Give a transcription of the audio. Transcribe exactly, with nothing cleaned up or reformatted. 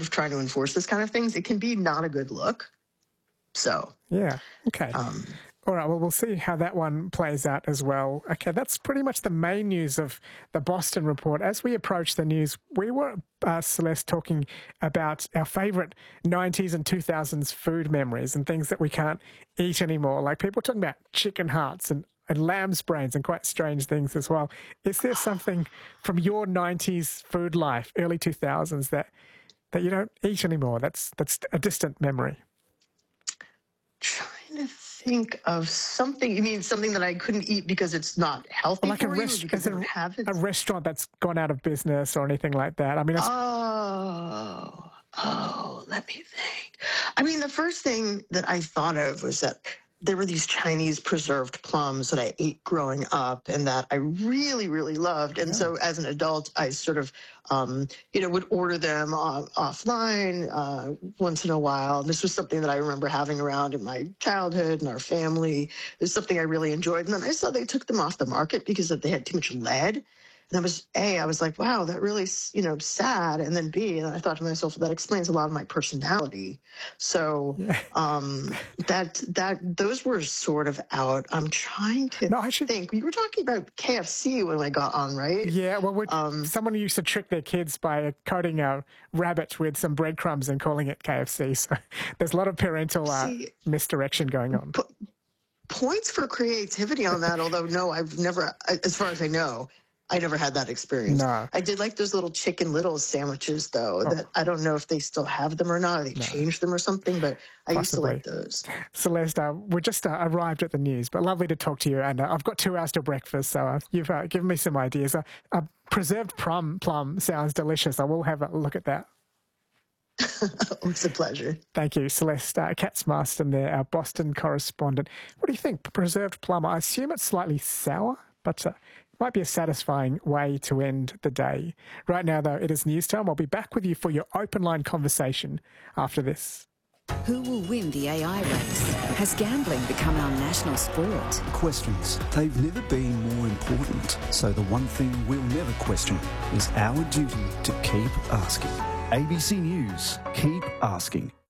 of trying to enforce this kind of things, it can be not a good look. So, yeah, okay. Um, All right, well, we'll see how that one plays out as well. Okay, that's pretty much the main news of the Boston report. As we approach the news, we were, uh, Celeste, talking about our favourite nineties and two thousands food memories and things that we can't eat anymore. Like people talking about chicken hearts and, and lamb's brains and quite strange things as well. Is there something from your nineties food life, early two thousands, that, that you don't eat anymore? That's, that's a distant memory. Trying to think of something. You mean something that I couldn't eat because it's not healthy like for a you, rest- because I a, don't have it? a restaurant that's gone out of business or anything like that. I mean, it's, Oh, oh, let me think. I mean, the first thing that I thought of was that there were these Chinese preserved plums that I ate growing up and that I really, really loved. And so as an adult, I sort of, um, you know, would order them off, offline uh, once in a while. This was something that I remember having around in my childhood and our family. It was something I really enjoyed. And then I saw they took them off the market because they had too much lead. And I was, A, I was like, wow, that really, you know, sad. And then B, and I thought to myself, that explains a lot of my personality. So um, that, that, those were sort of out. I'm trying to No, I should- think. We were talking about K F C when I got on, right? yeah, well, would, Um, someone used to trick their kids by coating a rabbit with some breadcrumbs and calling it K F C. So there's a lot of parental uh, See, misdirection going on. po- points for creativity on that, although, no, I've never, as far as I know, I never had that experience. No. I did like those little Chicken Little sandwiches, though, Oh. that I don't know if they still have them or not. They No. changed them or something, but I used to Possibly. like those. Celeste, uh, we just uh, arrived at the news, but lovely to talk to you. And uh, I've got two hours till breakfast, so uh, you've uh, given me some ideas. Uh, uh, preserved plum, plum sounds delicious. I will have a look at that. It's a pleasure. Thank you, Celeste uh, Katz-Marston there, our Boston correspondent. What do you think? Preserved plum, I assume it's slightly sour, but uh, it might be a satisfying way to end the day. Right now, though, it is news time. I'll be back with you for your open line conversation after this. Who will win the A I race? Has gambling become our national sport? Questions. They've never been more important. So the one thing we'll never question is our duty to keep asking. A B C News. Keep asking.